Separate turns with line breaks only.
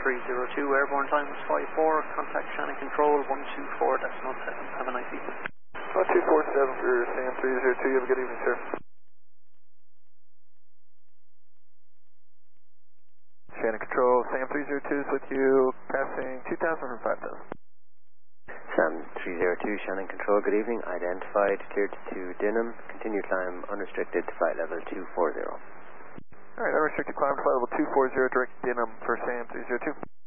302, airborne time was 54, contact Shannon Control 124.7. Have a nice evening.
1247 for Sam 302, you have a good evening, sir. Shannon Control, Sam 302 is with you, passing 2,000 from 5,000.
Sam 302, Shannon Control, good evening. Identified, cleared to Dinham. Continue climb unrestricted to flight level 240.
Alright, unrestricted climb, flight level 240, direct Dinham for Sam 302.